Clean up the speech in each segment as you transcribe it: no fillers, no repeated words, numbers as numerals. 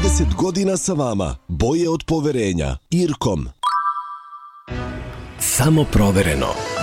30 godina sa vama. Boje od poverenja. IRCOM. Samo provereno.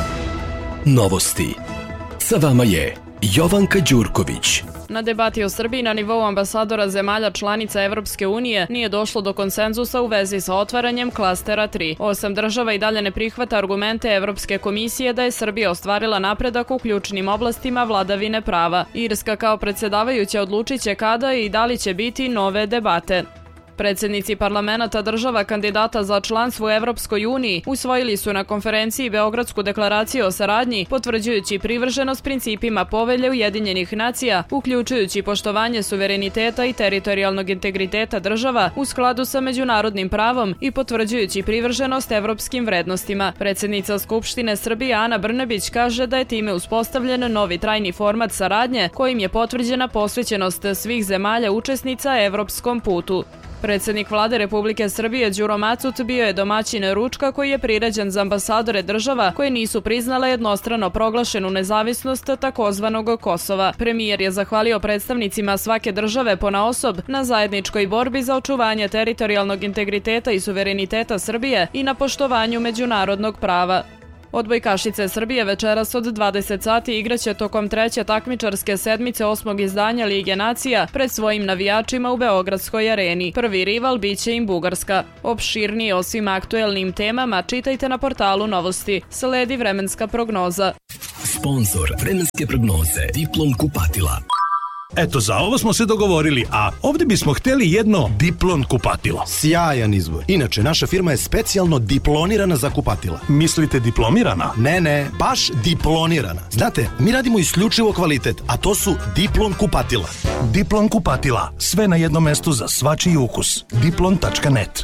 Novosti. Sa vama je Jovanka Đurković. Na debati o Srbiji na nivou ambasadora zemalja članica Evropske unije nije došlo do konsenzusa u vezi sa otvaranjem klastera 3. 8 država i dalje ne prihvata argumente Evropske komisije da je Srbija ostvarila napredak u ključnim oblastima vladavine prava. Irska kao predsjedavajuća odlučit će kada i da li će biti nove debate. Predsjednici parlamenata država kandidata za članstvo u Evropskoj uniji usvojili su na konferenciji Beogradsku deklaraciju o saradnji, potvrđujući privrženost principima Povelje Ujedinjenih nacija, uključujući poštovanje suvereniteta i teritorijalnog integriteta država u skladu sa međunarodnim pravom i potvrđujući privrženost evropskim vrednostima. Predsjednica Skupštine Srbije Ana Brnabić kaže da je time uspostavljen novi trajni format saradnje kojim je potvrđena posvećenost svih zemalja učesnica evropskom putu. Predsjednik vlade Republike Srbije Đuro Macut bio je domaćin ručka koji je priređen za ambasadore država koje nisu priznale jednostrano proglašenu nezavisnost takozvanog Kosova. Premijer je zahvalio predstavnicima svake države ponaosob na zajedničkoj borbi za očuvanje teritorijalnog integriteta i suvereniteta Srbije i na poštovanju međunarodnog prava. Odbojkašice Srbije večeras od 20 sati igraće tokom treće takmičarske sedmice 8. izdanja Lige nacija pred svojim navijačima u Beogradskoj areni. Prvi rival biće im Bugarska. Opširnije o svim aktuelnim temama čitajte na portalu Novosti. Sledi vremenska prognoza. Sponzor vremenske prognoze Diplom kupatila. Eto, za ovo smo se dogovorili, a ovdje bismo htjeli jedno Diplon kupatilo. Sjajan izbor. Inače, naša firma je specijalno diplonirana za kupatila. Mislite diplomirana? Ne, baš diplonirana. Znate, mi radimo isključivo kvalitet, a to su Diplon kupatila. Diplon kupatila. Sve na jednom mestu za svačiji ukus. Diplon.net.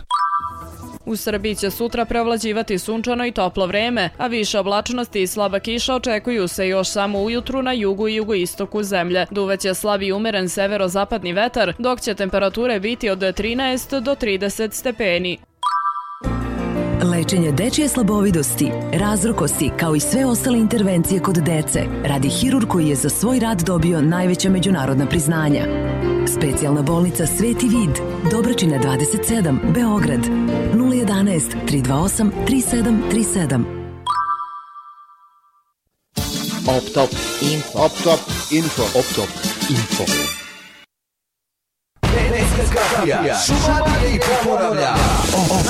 U Srbiji će sutra preovlađivati sunčano i toplo vreme, a više oblačnosti i slaba kiša očekuju se još samo ujutru na jugu i jugoistoku zemlje. Duvaće slab i umeren severozapadni vetar, dok će temperature biti od 13 do 30 stepeni. Lečenje dečije slabovidosti, razrokosti kao i sve ostale intervencije kod dece radi hirurg koji je za svoj rad dobio najveća međunarodna priznanja. Specijalna bolnica Sveti Vid, Dobračina 27, Beograd, 011 328 3737. Optop Info. Optop Info. Optop Info. Šumadija i Pomoravlja.